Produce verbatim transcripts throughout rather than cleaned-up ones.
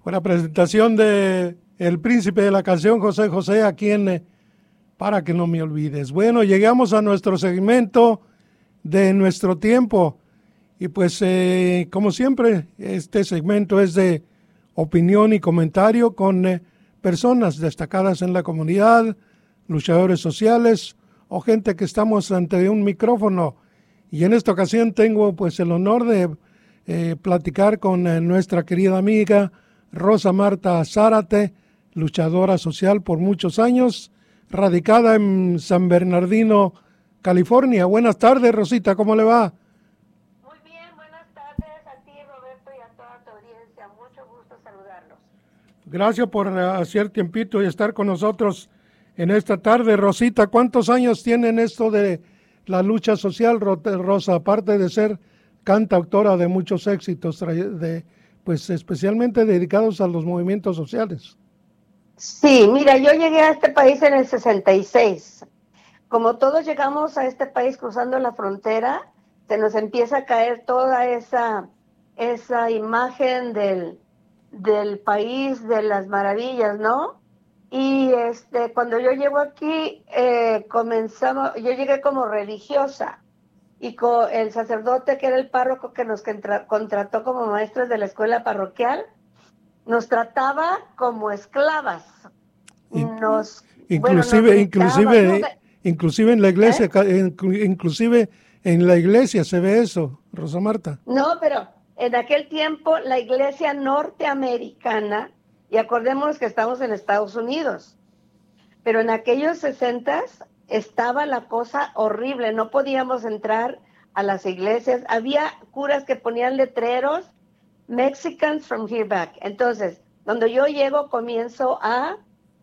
Con la presentación de El Príncipe de la Canción, José José, aquí en eh, Para que no me olvides. Bueno, llegamos a nuestro segmento de nuestro tiempo y pues eh, como siempre este segmento es de opinión y comentario con eh, personas destacadas en la comunidad, luchadores sociales o gente que estamos ante un micrófono. Y en esta ocasión tengo pues el honor de eh, platicar con eh, nuestra querida amiga Rosa Marta Zárate, luchadora social por muchos años, radicada en San Bernardino, California. Buenas tardes, Rosita, ¿cómo le va? Muy bien, buenas tardes a ti, Roberto, y a toda tu audiencia. Mucho gusto saludarlos. Gracias por hacer tiempito y estar con nosotros en esta tarde. Rosita, ¿cuántos años tienen esto de la lucha social, Rosa? Aparte de ser cantautora de muchos éxitos, de, pues especialmente dedicados a los movimientos sociales. Sí, mira, yo llegué a este país en el sesenta y seis. Como todos llegamos a este país cruzando la frontera, se nos empieza a caer toda esa, esa imagen del, del país de las maravillas, ¿no? Y este, cuando yo llego aquí, eh, comenzamos, yo llegué como religiosa y con el sacerdote que era el párroco que nos contrató como maestros de la escuela parroquial, nos trataba como esclavas. Nos, bueno, nos inclusive, gritaba, inclusive, no, inclusive en la iglesia, ¿eh? inclusive en la iglesia se ve eso, Rosa Marta. No, pero en aquel tiempo la iglesia norteamericana, y acordémonos que estamos en Estados Unidos, pero en aquellos sesentas estaba la cosa horrible, no podíamos entrar a las iglesias, había curas que ponían letreros, Mexicans from here back. Entonces, cuando yo llego, comienzo a,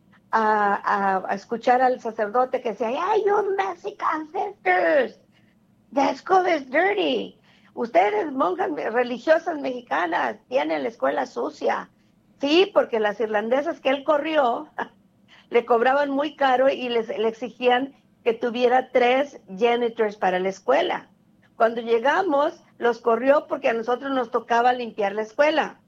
a, a, a escuchar al sacerdote que decía, ¡ay, you Mexican sisters! The school is dirty. Ustedes, monjas religiosas mexicanas, tienen la escuela sucia. Sí, porque las irlandesas que él corrió le cobraban muy caro y les, le exigían que tuviera tres janitors para la escuela. Cuando llegamos, los corrió porque a nosotros nos tocaba limpiar la escuela.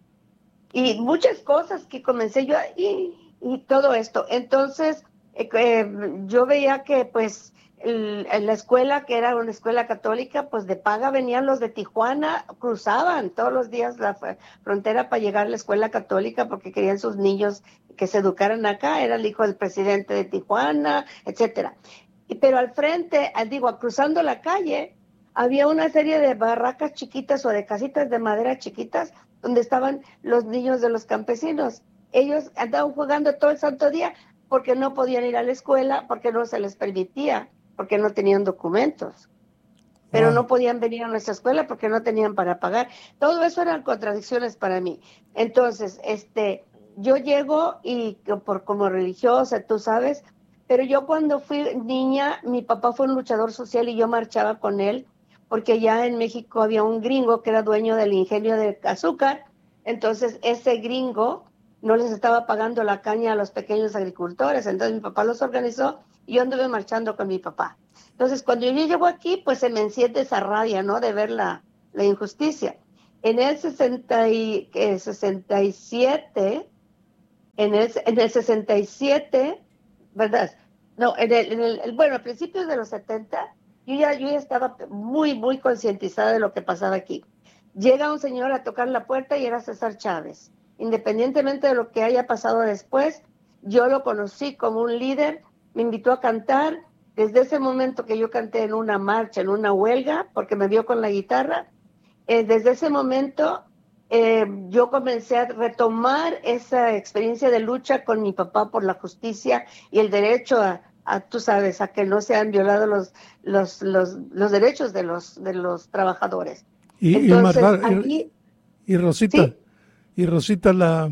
Y muchas cosas que comencé yo y, y todo esto. Entonces, eh, yo veía que pues el, en la escuela, que era una escuela católica, pues de paga venían los de Tijuana, cruzaban todos los días la frontera para llegar a la escuela católica porque querían sus niños que se educaran acá. Era el hijo del presidente de Tijuana, etcétera. Y, pero al frente, digo, cruzando la calle, había una serie de barracas chiquitas o de casitas de madera chiquitas donde estaban los niños de los campesinos. Ellos andaban jugando todo el santo día porque no podían ir a la escuela, porque no se les permitía, porque no tenían documentos. Pero wow. No podían venir a nuestra escuela porque no tenían para pagar. Todo eso eran contradicciones para mí. Entonces, este, yo llego y por como religiosa, tú sabes, pero yo cuando fui niña, mi papá fue un luchador social y yo marchaba con él, porque ya en México había un gringo que era dueño del ingenio de azúcar, entonces ese gringo no les estaba pagando la caña a los pequeños agricultores, entonces mi papá los organizó y yo anduve marchando con mi papá. Entonces cuando yo llego aquí, pues se me enciende esa rabia, ¿no?, de ver la, la injusticia. En el sesenta y, eh, sesenta y siete, en el, en el sesenta y siete, ¿verdad? No, en el, en el, bueno, a principios de los setenta, Yo ya, yo ya estaba muy, muy concientizada de lo que pasaba aquí. Llega un señor a tocar la puerta y era César Chávez. Independientemente de lo que haya pasado después, yo lo conocí como un líder, me invitó a cantar. Desde ese momento que yo canté en una marcha, en una huelga, porque me vio con la guitarra, eh, desde ese momento eh, yo comencé a retomar esa experiencia de lucha con mi papá por la justicia y el derecho a A, tú sabes, a que no se han violado los, los, los, los derechos de los, de los trabajadores. Y, Entonces, y, Margar, aquí... y, y Rosita, ¿sí? y Rosita, la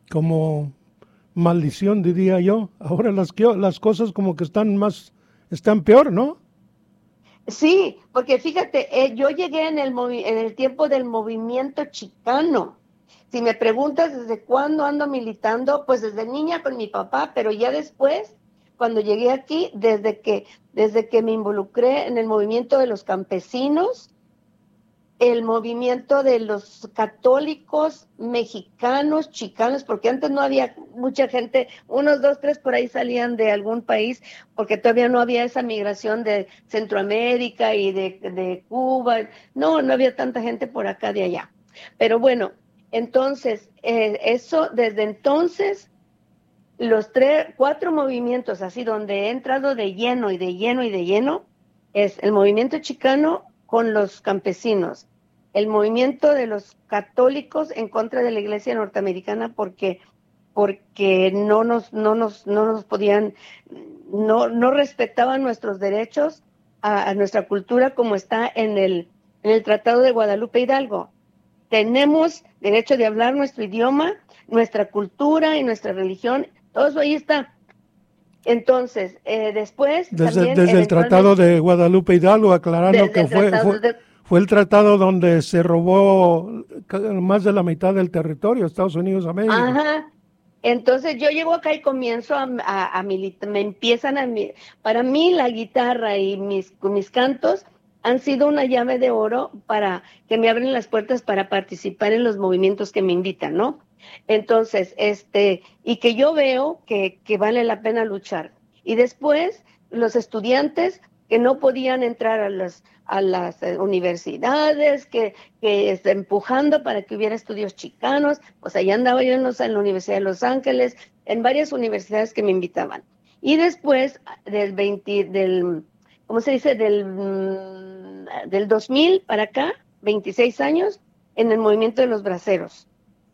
como maldición, diría yo, ahora las, las cosas como que están más, están peor, ¿no? Sí, porque fíjate, eh, yo llegué en el, en el tiempo del movimiento chicano. Si me preguntas desde cuándo ando militando, pues desde niña con mi papá, pero ya después, cuando llegué aquí, desde que, desde que me involucré en el movimiento de los campesinos, el movimiento de los católicos mexicanos, chicanos, porque antes no había mucha gente, unos dos, tres por ahí salían de algún país, porque todavía no había esa migración de Centroamérica y de, de Cuba, no, no había tanta gente por acá de allá. Pero bueno, entonces, eh, eso desde entonces, los tres, cuatro movimientos así donde he entrado de lleno y de lleno y de lleno, es el movimiento chicano con los campesinos, el movimiento de los católicos en contra de la iglesia norteamericana porque, porque no nos, no nos, no nos podían, no, no respetaban nuestros derechos a, a nuestra cultura como está en el, en el Tratado de Guadalupe Hidalgo. Tenemos derecho de hablar nuestro idioma, nuestra cultura y nuestra religión, todo eso ahí está. Entonces, eh, después... Desde, también desde el Tratado de Guadalupe Hidalgo, aclarando que fue, fue, de... fue el tratado donde se robó más de la mitad del territorio de Estados Unidos de América. Ajá. Entonces yo llego acá y comienzo a, a, a militar, me empiezan a... Para mí la guitarra y mis, mis cantos han sido una llave de oro para que me abren las puertas para participar en los movimientos que me invitan, ¿no? Entonces, este, y que yo veo que, que vale la pena luchar. Y después, los estudiantes que no podían entrar a las, a las universidades, que, que está empujando para que hubiera estudios chicanos, pues allá andaba yo en, los, en la Universidad de Los Ángeles, en varias universidades que me invitaban. Y después, del veinte, del, ¿cómo se dice? Del, del dos mil para acá, veintiséis años, en el movimiento de los braceros.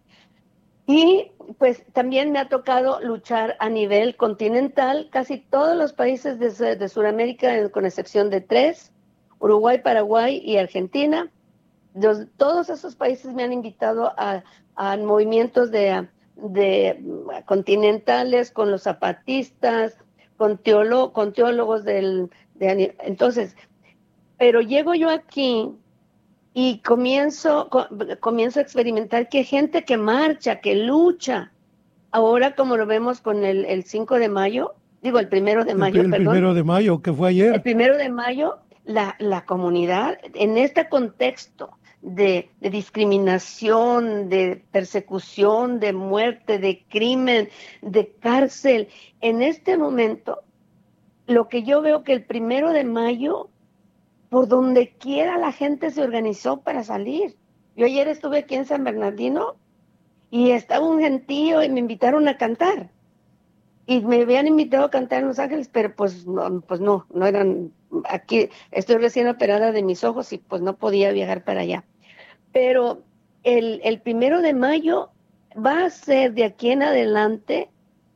Y pues también me ha tocado luchar a nivel continental, casi todos los países de, de Sudamérica, con excepción de tres, Uruguay, Paraguay y Argentina. Los, todos esos países me han invitado a, a movimientos de, de continentales, con los zapatistas, con, teolo, con teólogos del... De, entonces, pero llego yo aquí... Y comienzo, comienzo a experimentar que gente que marcha, que lucha, ahora como lo vemos con el, el cinco de mayo, digo el primero de mayo, el, el perdón. El primero de mayo, que fue ayer. El primero de mayo, la, la comunidad, en este contexto de, de discriminación, de persecución, de muerte, de crimen, de cárcel, en este momento, lo que yo veo que el primero de mayo, por donde quiera la gente se organizó para salir. Yo ayer estuve aquí en San Bernardino y estaba un gentío y me invitaron a cantar. Y me habían invitado a cantar en Los Ángeles, pero pues no, pues no, no eran, aquí estoy recién operada de mis ojos y pues no podía viajar para allá. Pero el, el primero de mayo va a ser de aquí en adelante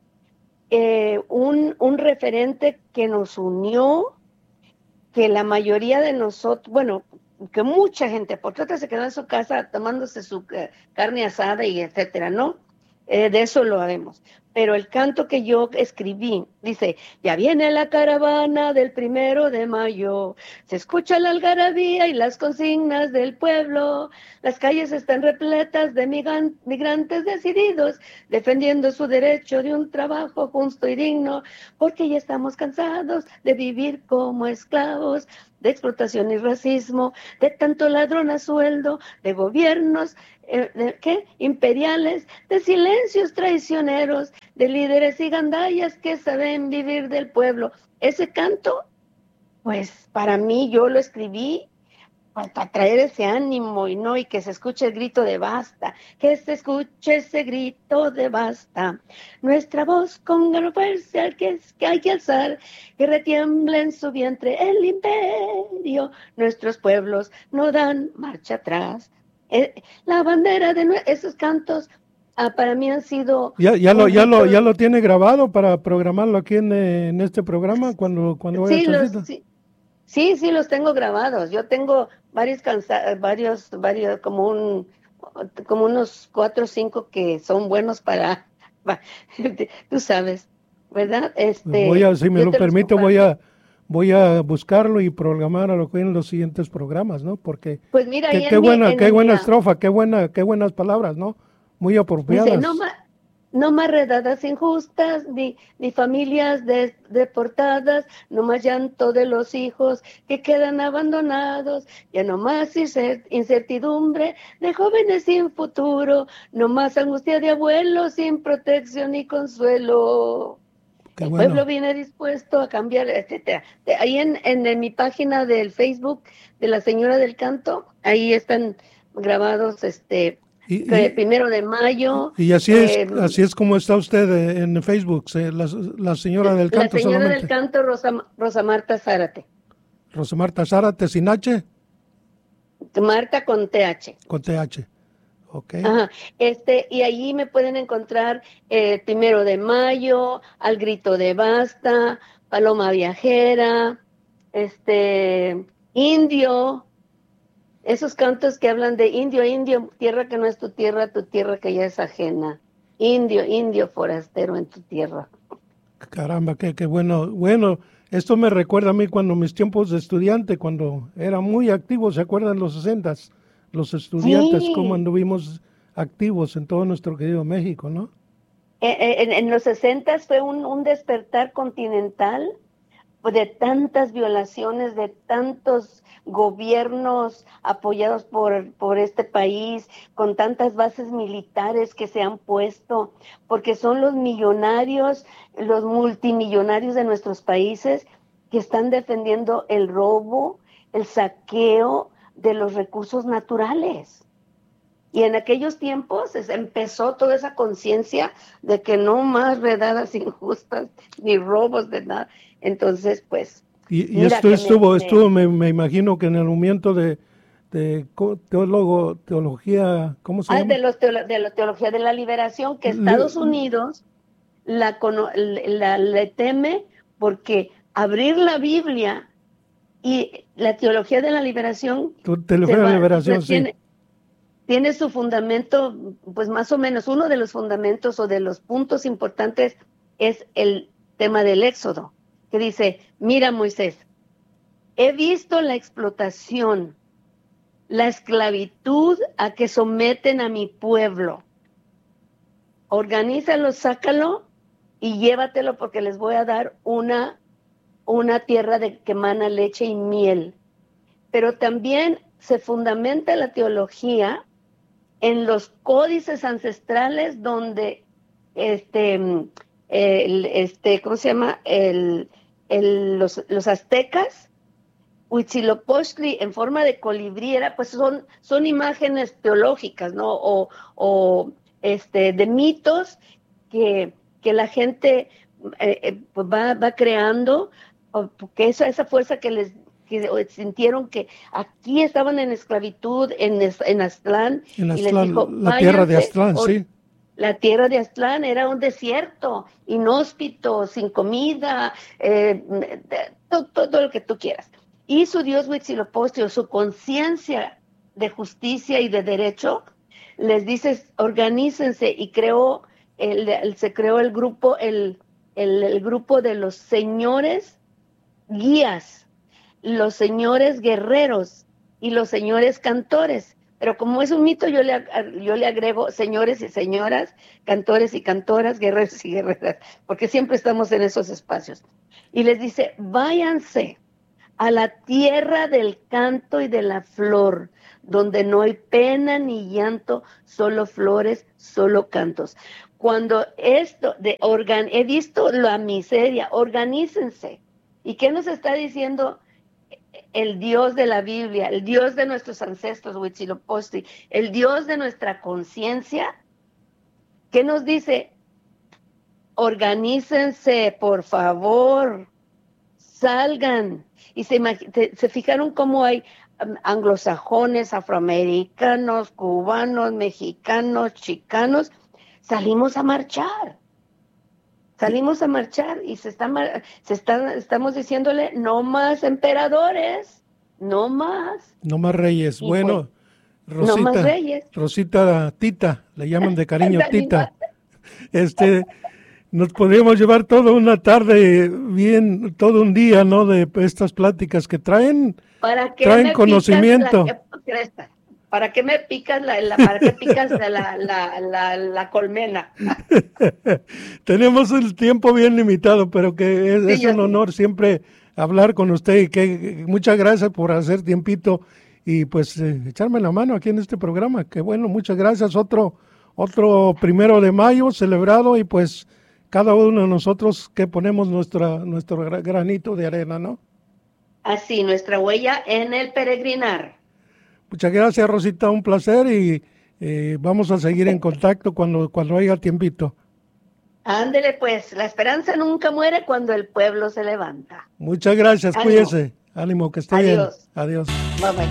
eh, un, un referente que nos unió, que la mayoría de nosotros, bueno, que mucha gente, por otra se quedó en su casa tomándose su eh, carne asada y etcétera, ¿no? Eh, de eso lo sabemos. Pero el canto que yo escribí dice, ya viene la caravana del primero de mayo, se escucha la algarabía y las consignas del pueblo, las calles están repletas de migrantes decididos, defendiendo su derecho de un trabajo justo y digno, porque ya estamos cansados de vivir como esclavos, de explotación y racismo, de tanto ladrón a sueldo, de gobiernos eh, de, ¿qué? imperiales, de silencios traicioneros, de líderes y gandallas que saben vivir del pueblo. Ese canto, pues para mí yo lo escribí para traer ese ánimo y no, y que se escuche el grito de basta, que se escuche ese grito de basta, nuestra voz con gran fuerza que, es, que hay que alzar, que retiemble en su vientre el imperio, nuestros pueblos no dan marcha atrás. Eh, la bandera de esos cantos ah, para mí han sido... Ya, ya, lo, ya, lo, ¿Ya lo tiene grabado para programarlo aquí en, en este programa cuando, cuando vaya sí, a los, sí, sí, sí, los tengo grabados. Yo tengo varios, cansa varios, varios, como un, como unos cuatro o cinco que son buenos para, para tú sabes, ¿verdad? Este, voy a, si me lo permite, voy a, voy a buscarlo y programar a lo que en los siguientes programas, ¿no? Porque pues mira, qué, qué buena, qué buena estrofa, qué buena, qué buenas palabras, ¿no? Muy apropiadas. Dice, no, no más redadas injustas, ni, ni familias de, deportadas, no más llanto de los hijos que quedan abandonados, ya no más incertidumbre de jóvenes sin futuro, no más angustia de abuelos sin protección ni consuelo. Qué El bueno. pueblo viene dispuesto a cambiar, etcétera. Ahí en, en, en mi página del Facebook de la Señora del Canto, ahí están grabados este Y, que y, primero de mayo. y así eh, es así es como está usted en Facebook, la, la Señora del la Canto Señora solamente. del Canto, Rosa, Rosa Marta Zárate. Rosa Marta Zárate, sin H. Marta con T H. Con T H. Okay. Ajá. Este, y allí me pueden encontrar eh, primero de mayo, Al grito de basta, Paloma viajera, este, indio, esos cantos que hablan de indio, indio, tierra que no es tu tierra, tu tierra que ya es ajena. Indio, indio forastero en tu tierra. Caramba, qué, qué bueno. Bueno, esto me recuerda a mí cuando mis tiempos de estudiante, cuando era muy activo, ¿se acuerdan los sesentas? Los estudiantes, Sí. cómo anduvimos activos en todo nuestro querido México, ¿no? En, en los sesentas fue un, un despertar continental de tantas violaciones, de tantos gobiernos apoyados por, por este país, con tantas bases militares que se han puesto, porque son los millonarios, los multimillonarios de nuestros países que están defendiendo el robo, el saqueo de los recursos naturales. Y en aquellos tiempos empezó toda esa conciencia de que no más redadas injustas ni robos de nada. Entonces, pues... Y, y esto estuvo, me, estuvo me, me imagino que en el movimiento de, de teólogo, teología, ¿cómo se ah, llama? De, los teolo, de la teología de la liberación, que Estados Le, Unidos la, la, le teme porque abrir la Biblia y la teología de la liberación... Teología de la liberación, sí. Tiene, tiene su fundamento, pues más o menos, uno de los fundamentos o de los puntos importantes es el tema del Éxodo, que dice, mira Moisés, he visto la explotación, la esclavitud a que someten a mi pueblo. Organízalo, sácalo y llévatelo porque les voy a dar una, una tierra de que emana leche y miel. Pero también se fundamenta la teología en los códices ancestrales donde este, el, este ¿cómo se llama? El, el, los, los aztecas, Huitzilopochtli en forma de colibrí, era, pues son, son imágenes teológicas, ¿no? O, o este, de mitos que, que la gente eh, pues va, va creando, porque esa, esa fuerza que les que sintieron que aquí estaban en esclavitud en, en Aztlán, en Aztlán, y les dijo, la tierra de Aztlán, sí. La tierra de Aztlán era un desierto, inhóspito, sin comida, eh, todo, todo lo que tú quieras. Y su dios Huitzilopochtli, su conciencia de justicia y de derecho, les dice, organícense, y creó, el, el, se creó el grupo, el, el, el grupo de los señores guías, los señores guerreros y los señores cantores. Pero como es un mito, yo le, yo le agrego señores y señoras, cantores y cantoras, guerreros y guerreras, porque siempre estamos en esos espacios. Y les dice, váyanse a la tierra del canto y de la flor, donde no hay pena ni llanto, solo flores, solo cantos. Cuando esto de organ, he visto la miseria, organícense. ¿Y qué nos está diciendo el Dios de la Biblia, el Dios de nuestros ancestros, Huitzilopochtli, el Dios de nuestra conciencia? ¿Qué nos dice? Organícense, por favor, salgan. Y se, se fijaron cómo hay um, anglosajones, afroamericanos, cubanos, mexicanos, chicanos, salimos a marchar. Salimos a marchar y se está, se está, estamos diciéndole no más emperadores, no más. No más reyes. Y bueno, pues, Rosita, no más reyes. Rosita Tita, le llaman de cariño Tita. Este, nos podríamos llevar toda una tarde, bien, todo un día, ¿no? De estas pláticas que traen, ¿Para qué traen conocimiento. ¿Para qué me picas la, la para qué picas la, la, la, la, la colmena? Tenemos el tiempo bien limitado, pero que es, Sí, es yo un sé. honor siempre hablar con usted y que muchas gracias por hacer tiempito y pues eh, echarme la mano aquí en este programa. Que bueno, muchas gracias. Otro, otro primero de mayo celebrado y pues cada uno de nosotros que ponemos nuestra, nuestro gra- granito de arena, ¿no? Así, nuestra huella en el peregrinar. Muchas gracias, Rosita, un placer y eh, vamos a seguir en contacto cuando, cuando haya tiempito. Ándele pues, la esperanza nunca muere cuando el pueblo se levanta. Muchas gracias, Ánimo. cuídese, ánimo, que esté bien. Adiós. Adiós. Bye bye.